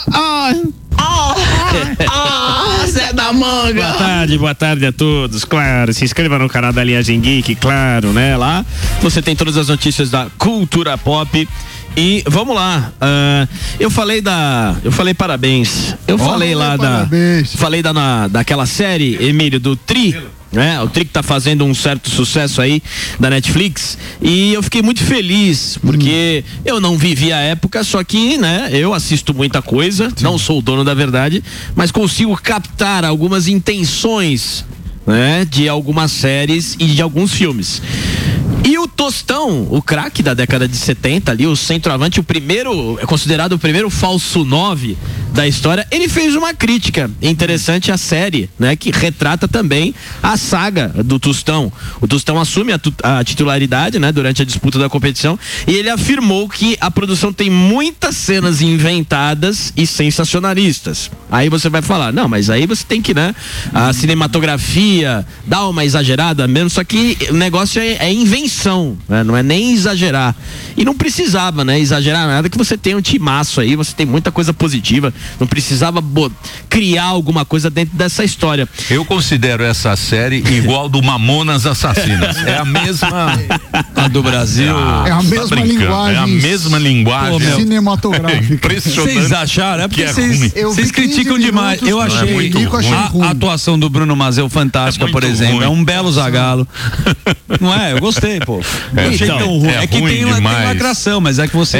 Zé da Manga. Boa tarde a todos. Claro, se inscreva no canal da Linhagem Geek, claro, né? Lá você tem todas as notícias da cultura pop. E vamos lá, eu falei parabéns. Falei daquela série, Emílio, do Tri. O Tri que tá fazendo um certo sucesso aí da Netflix, e eu fiquei muito feliz porque eu não vivi a época, só que, né, eu assisto muita coisa, não sou o dono da verdade, mas consigo captar algumas intenções, né, de algumas séries e de alguns filmes. E o Tostão, o craque da década de 70 ali, o centroavante, é considerado o primeiro falso 9 da história, ele fez uma crítica interessante à série, né, que retrata também a saga do Tostão. O Tostão assume a titularidade, né, durante a disputa da competição, e ele afirmou que a produção tem muitas cenas inventadas e sensacionalistas. Aí você vai falar, não, mas aí você tem que, né, a cinematografia dá uma exagerada mesmo, só que o negócio é invenção, né, não é nem exagerar. E não precisava, né, exagerar nada, que você tem um timaço aí, você tem muita coisa positiva, não precisava criar alguma coisa dentro dessa história. Eu considero essa série igual do Mamonas Assassinas. É a mesma a do Brasil. É a mesma linguagem. É a mesma linguagem cinematográfica. Impressionante. Vocês acharam? É porque vocês criticam demais. Eu achei a atuação do Bruno Mazeu fantástica, por exemplo. Ruim. É um belo Zagalo. Não é? Eu gostei, pô. Eu achei tão ruim. É que tem lacração, mas é que você.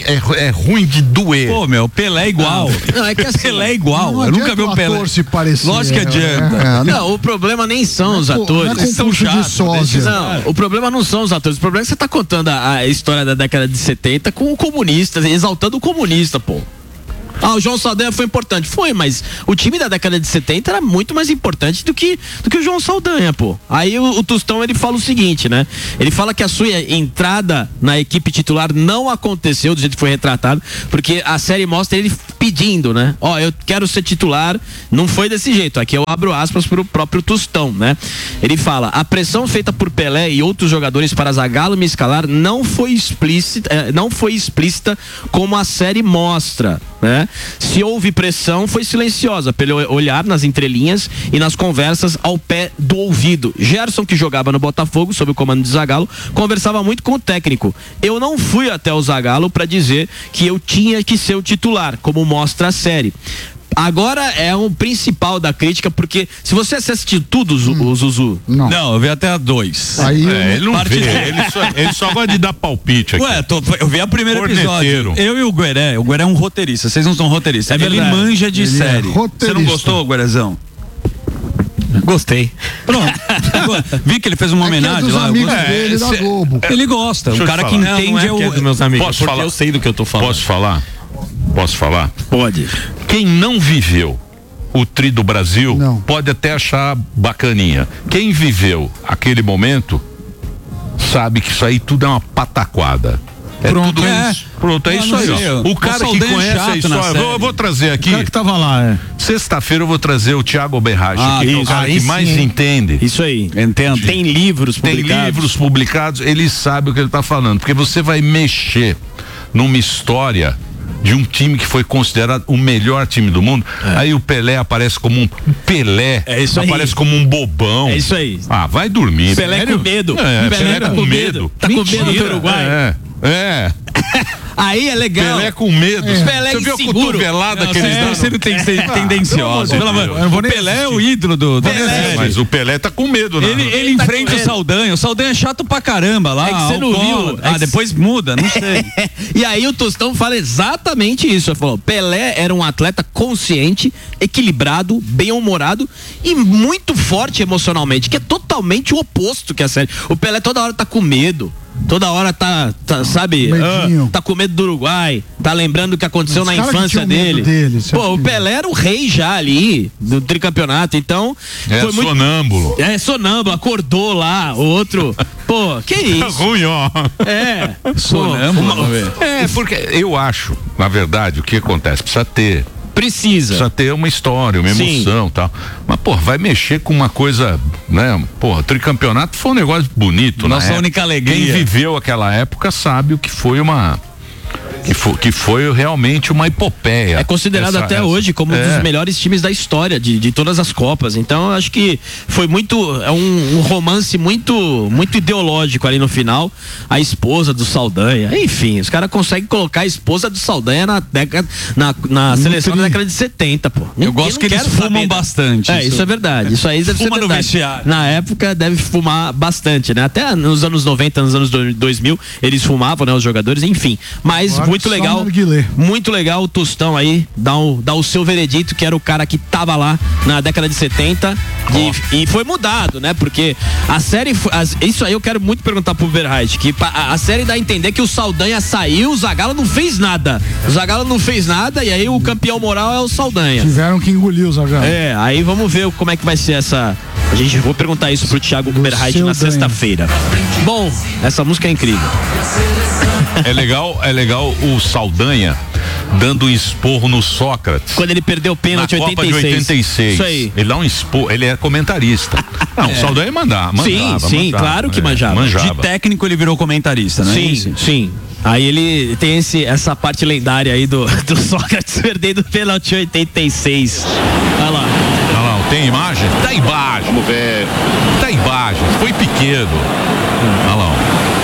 É ruim de doer. Pô, meu, Pelé é igual. Não, é que assim, Pelé é igual. Eu nunca vi o Pelé. Se parecer, lógico que adianta. Não, o problema nem são os atores. Eles são chatos. Não, o problema não são os atores. O problema é que você tá contando a história da década de 70 com o comunista, exaltando o comunista, pô. O João Saldanha foi importante. Foi, mas o time da década de 70 era muito mais importante do que o João Saldanha, pô. Aí o Tostão, ele fala o seguinte, né? Ele fala que a sua entrada na equipe titular não aconteceu do jeito que foi retratado, porque a série mostra ele pedindo, né? Eu quero ser titular, não foi desse jeito. Aqui eu abro aspas pro próprio Tostão, né? Ele fala: a pressão feita por Pelé e outros jogadores para Zagallo me escalar não foi explícita como a série mostra, né? Se houve pressão, foi silenciosa, pelo olhar nas entrelinhas e nas conversas ao pé do ouvido. Gerson, que jogava no Botafogo sob o comando de Zagallo, conversava muito com o técnico. Eu não fui até o Zagallo para dizer que eu tinha que ser o titular, como mostra a série. Agora é o principal da crítica, porque se você assistir tudo, Zuzu... Não, eu vi até a 2. Aí ele não vê, ele só gosta de dar palpite aqui. Eu vi a primeira episódio. Eu e o Gueré é um roteirista, vocês não são roteiristas. Ele manja de série. Você não gostou, Guerezão? Gostei. Pronto. Vi que ele fez uma homenagem lá. Dele da Globo. Ele gosta. Um cara que entende dos meus amigos. Posso falar? Eu sei do que eu tô falando. Posso falar? Pode. Quem não viveu o Tri do Brasil pode até achar bacaninha. Quem viveu aquele momento sabe que isso aí tudo é uma pataquada. Pronto, é isso aí, ó. O cara que conhece a história, eu vou trazer aqui. O cara que tava lá, Sexta-feira eu vou trazer o Thiago Berrache, que é o cara que mais entende. Isso aí. Entendo. Tem livros publicados, ele sabe o que ele tá falando, porque você vai mexer numa história de um time que foi considerado o melhor time do mundo. Aí o Pelé aparece como um Pelé, aparece como um bobão. É isso aí. Vai dormir. Pelé com medo. Pelé tá com medo. Tá com medo do Uruguai. Aí é legal. Pelé com medo. Pelé você viu a inseguro. cotovelada que eles dão? Você não tem que ser tendencioso. O Pelé é o ídolo do Pelé. Mas o Pelé tá com medo, né? Ele enfrenta o Saldanha. O Saldanha é chato pra caramba lá. É que você não viu. Depois muda, não sei. E aí o Tostão fala exatamente isso. Ele falou: Pelé era um atleta consciente, equilibrado, bem-humorado e muito forte emocionalmente, que é totalmente o oposto que a série. O Pelé toda hora tá com medo. Toda hora sabe, tá com medo do Uruguai, tá lembrando o que aconteceu na infância dele. O Pelé era o rei já ali, do tricampeonato, então... foi sonâmbulo. Sonâmbulo, acordou lá, o outro... Que isso? Tá ruim, ó. Sonâmbulo, porque eu acho, na verdade, o que acontece? Precisa ter uma história, uma emoção e tal. Mas, vai mexer com uma coisa, né? Tricampeonato foi um negócio bonito, nossa única alegria. Quem viveu aquela época sabe o que foi uma Que foi realmente uma epopeia. É considerado até hoje como um dos melhores times da história de todas as Copas. Então, acho que foi um romance muito ideológico ali no final. A esposa do Saldanha, enfim, os caras conseguem colocar a esposa do Saldanha na seleção da década de 70, pô. Eu gosto que eles fumam bastante. Isso é verdade. Isso aí deve ser verdade. Na época deve fumar bastante, né? Até nos anos 90, nos anos 2000, eles fumavam, né? Os jogadores, enfim. Mas agora, muito legal o Tostão aí dar o seu veredito, que era o cara que tava lá na década de 70 e foi mudado, né? Porque a série, isso aí eu quero muito perguntar pro Verheit, que a série dá a entender que o Saldanha saiu, o Zagallo não fez nada. E aí o campeão moral é o Saldanha. Tiveram que engolir o Zagallo. Aí vamos ver como é que vai ser essa. Vou perguntar isso pro Thiago Verheit na sexta-feira. Bom, essa música é incrível. É legal o Saldanha dando um esporro no Sócrates. Quando ele perdeu o pênalti em 86. Isso aí. Ele dá um esporro, ele é comentarista. Não, o Saldanha manjava. Sim, claro que manjava. De técnico ele virou comentarista, né? Sim. Aí ele tem essa parte lendária aí do Sócrates perdendo o pênalti em 86. Olha lá. Tem imagem? Tá imagem. Vamos ver. Tá imagem. Foi pequeno. Olha lá.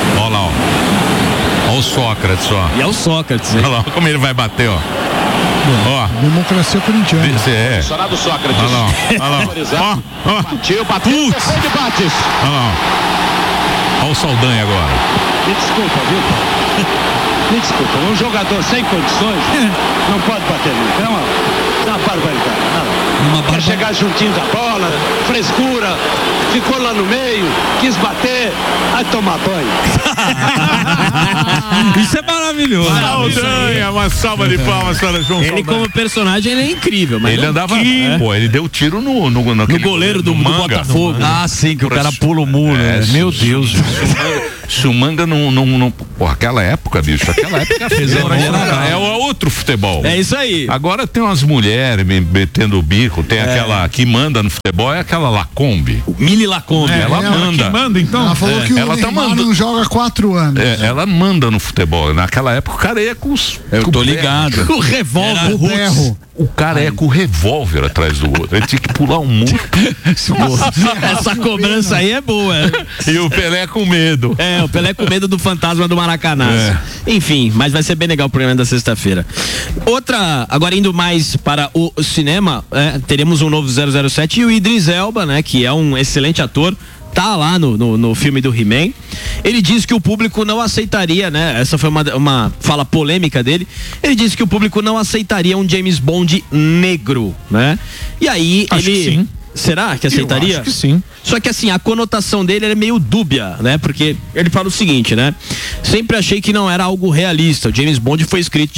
Olha o Sócrates, ó. E é o Sócrates, hein? Olha lá como ele vai bater, ó. Democracia corintiana. Funcionário do Sócrates. Olha lá. Bateu. Putz. Olha lá. Olha o Saldanha agora. Me desculpa, viu, Paulo? Me desculpa, um jogador sem condições não pode bater nunca. É uma barbaridade. Quer chegar juntinho da bola, frescura, ficou lá no meio, quis bater, vai tomar banho. Isso é maravilhoso. Saldanha, uma salva de palmas para João Ele como personagem ele é incrível, mas ele andava, ele deu tiro no goleiro do Botafogo. Sim, que o cara pula o muro. Meu Deus. Se o Manga não aquela época, bicho, é outro futebol. É isso aí. Agora tem umas mulheres metendo o bico, tem aquela que manda no futebol, é aquela Lacombe. Mili Lacombe. Ela manda. Que manda, então? Ela falou que o Neymar não joga há 4 anos. Ela manda no futebol. Naquela época o cara ia com os... Eu tô ligado. O revólver. O cara é com o revólver atrás do outro. Ele tinha que pular um muro. Essa cobrança aí é boa. E o Pelé com medo. O Pelé com medo do fantasma do Maracanã. Enfim, mas vai ser bem legal o programa da sexta-feira. Agora indo mais para o cinema, teremos um novo 007 e o Idris Elba, né, que é um excelente ator. Tá lá no filme do He-Man. Ele disse que o público não aceitaria, né? Essa foi uma fala polêmica dele. Ele disse que o público não aceitaria um James Bond negro, né? E aí Acho que sim. Será que aceitaria? Eu acho que sim. Só que assim, a conotação dele é meio dúbia, né? Porque ele fala o seguinte, né? Sempre achei que não era algo realista. O James Bond foi escrito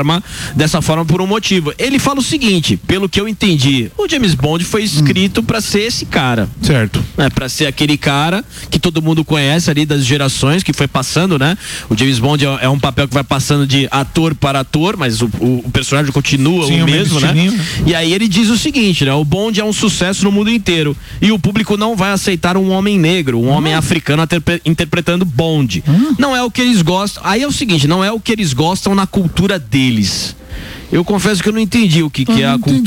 dessa forma por um motivo. Ele fala o seguinte, pelo que eu entendi, o James Bond foi escrito pra ser esse cara. Certo. Pra ser aquele cara que todo mundo conhece ali das gerações, que foi passando, né? O James Bond é um papel que vai passando de ator para ator, mas o personagem continua o mesmo, né? E aí ele diz o seguinte, né? O Bond é um sucesso no mundo inteiro e o público não vai aceitar um homem negro, um homem africano interpretando Bond. Não é o que eles gostam. Aí é o seguinte, não é o que eles gostam na cultura deles. Eu confesso que eu não entendi o que é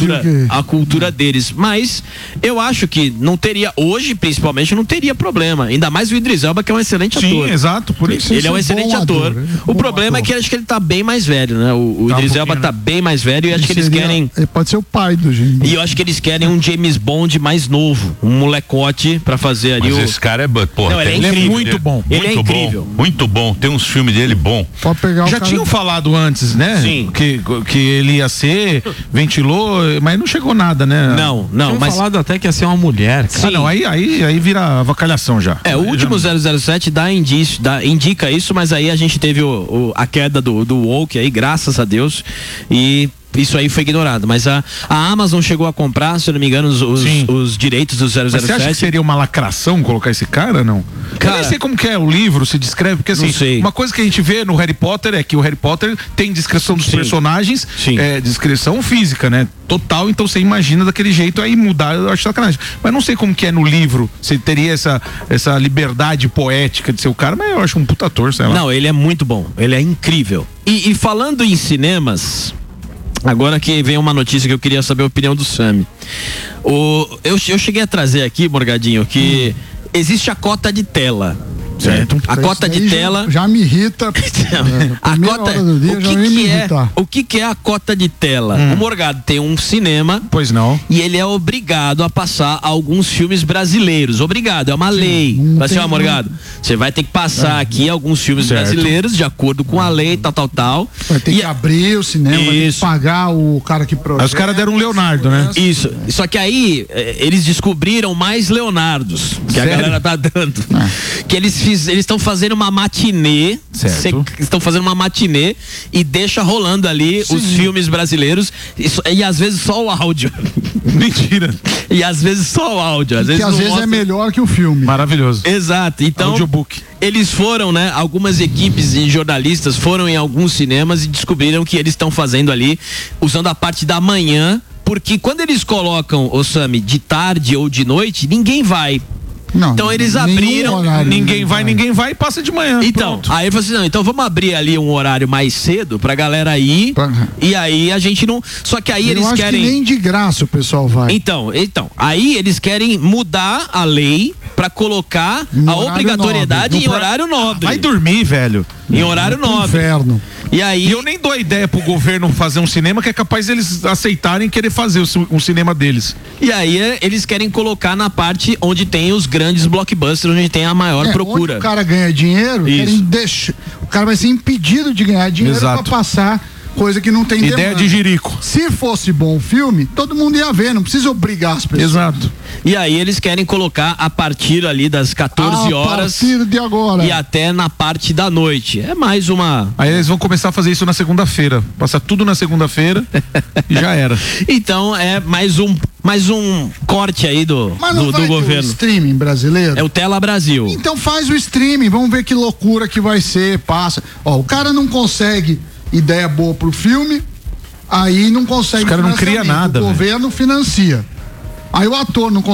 a cultura deles, mas eu acho que não teria, hoje principalmente, não teria problema, ainda mais o Idris Elba, que é um excelente ator. Sim, exato, por isso ele é um excelente ator. O problema é que acho que ele tá bem mais velho, né? O Idris Elba tá bem mais velho e acho que eles querem... Ele pode ser o pai do James. E eu acho que eles querem um James Bond mais novo, um molecote pra fazer ali. Mas esse cara ele é muito bom. Ele é incrível. Muito bom, tem uns filmes dele bom. Pode pegar Já tinham falado antes, né? Sim. Que ele ia ser, ventilou, mas não chegou nada, né? Não, tinham mas falado até que ia ser uma mulher. Sim. Não, aí vira avacalhação já. O último 007 indica isso, mas aí a gente teve a queda do woke aí, graças a Deus, e isso aí foi ignorado, mas a Amazon chegou a comprar, se eu não me engano, os direitos do 007. Mas você acha que seria uma lacração colocar esse cara, não? Cara, eu nem sei como que é o livro, se descreve, porque assim, uma coisa que a gente vê no Harry Potter é que o Harry Potter tem descrição dos personagens, descrição física, né? Total, então você imagina daquele jeito, aí mudar, eu acho sacanagem. Mas não sei como que é no livro, se teria essa liberdade poética de ser o cara, mas eu acho um puta ator, sei lá. Não, ele é muito bom, ele é incrível. E falando em cinemas, agora que vem uma notícia que eu queria saber a opinião do Sami. Eu cheguei a trazer aqui, Morgadinho, que existe a cota de tela. Certo. A cota de tela já me irrita. A cota, o que é a cota de tela? O Morgado tem um cinema. Pois não. E ele é obrigado a passar alguns filmes brasileiros. Obrigado, é uma lei. Vai ser, Morgado, você vai ter que passar aqui alguns filmes brasileiros de acordo com a lei, tal. Vai ter que abrir o cinema, vai ter que pagar o cara que projeta. Aí os caras deram um Leonardo, né? Isso. Só que aí eles descobriram mais Leonardos que a galera tá dando. Que eles estão fazendo uma matinê. Estão fazendo uma matinê e deixa rolando ali os filmes brasileiros e às vezes só o áudio. Mentira. E às vezes só o áudio. Às vezes é melhor que o filme. Maravilhoso. Exato. Então, audiobook. Eles foram, né? Algumas equipes de jornalistas foram em alguns cinemas e descobriram que eles estão fazendo ali, usando a parte da manhã, porque quando eles colocam, o Sami, de tarde ou de noite, ninguém vai. Não, então eles abriram, ninguém vai e passa de manhã. Então, aí eu falei assim, não, então vamos abrir ali um horário mais cedo pra galera ir. E aí a gente não. Só que aí eles querem. Que nem de graça o pessoal vai. Então, aí eles querem mudar a lei pra colocar a obrigatoriedade em horário nobre. Vai dormir, velho. Em horário nobre. Inferno. E aí. E eu nem dou a ideia pro governo fazer um cinema que é capaz eles aceitarem querer fazer um cinema deles. E aí eles querem colocar na parte onde tem os grandes blockbusters, onde tem a maior procura. Onde o cara ganha dinheiro, o cara vai ser impedido de ganhar dinheiro pra passar coisa que não tem ideia demanda. De jirico. Se fosse bom filme, todo mundo ia ver, não precisa obrigar as pessoas. Exato. E aí eles querem colocar a partir ali das 14 horas. A partir de agora. E até na parte da noite. É mais uma. Aí eles vão começar a fazer isso na segunda-feira. Passar tudo na segunda-feira e já era. Então é mais um corte aí do governo. O streaming brasileiro? É o Tela Brasil. Então faz o streaming, vamos ver que loucura que vai ser, passa. Ó, o cara não consegue ideia boa pro filme, aí não consegue. Os caras não criam nada. O governo financia. Aí o ator não consegue